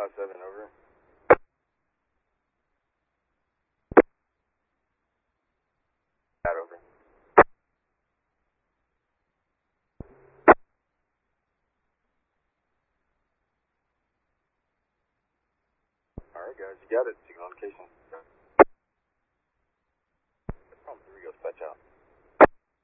757, over. Over. Alright guys, you got it. Signal indication. 3 goes fetch out.